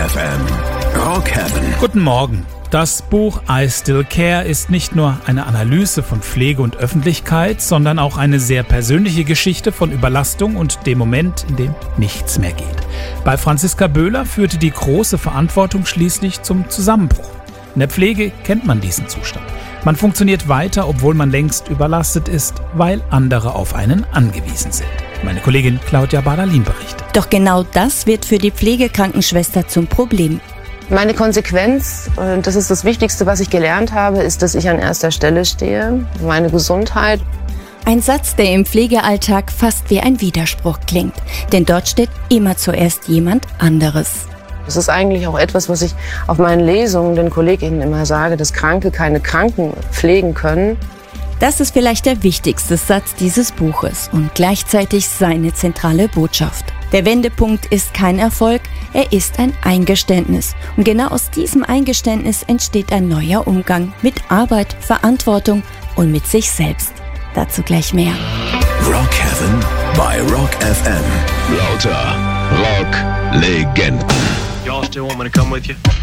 FM. Rock Heaven. Guten Morgen. Das Buch I Still Care ist nicht nur eine Analyse von Pflege und Öffentlichkeit, sondern auch eine sehr persönliche Geschichte von Überlastung und dem Moment, in dem nichts mehr geht. Bei Franziska Böhler führte die große Verantwortung schließlich zum Zusammenbruch. In der Pflege kennt man diesen Zustand. Man funktioniert weiter, obwohl man längst überlastet ist, weil andere auf einen angewiesen sind. Meine Kollegin Claudia Badalin berichtet. Doch genau das wird für die Pflegekrankenschwester zum Problem. Meine Konsequenz, und das ist das Wichtigste, was ich gelernt habe, ist, dass ich an erster Stelle stehe, meine Gesundheit. Ein Satz, der im Pflegealltag fast wie ein Widerspruch klingt. Denn dort steht immer zuerst jemand anderes. Das ist eigentlich auch etwas, was ich auf meinen Lesungen den KollegInnen immer sage, dass Kranke keine Kranken pflegen können. Das ist vielleicht der wichtigste Satz dieses Buches und gleichzeitig seine zentrale Botschaft. Der Wendepunkt ist kein Erfolg, er ist ein Eingeständnis. Und genau aus diesem Eingeständnis entsteht ein neuer Umgang mit Arbeit, Verantwortung und mit sich selbst. Dazu gleich mehr. Rock Heaven bei Rock FM. Lauter Rock-Legenden. Y'all still want me to come with you?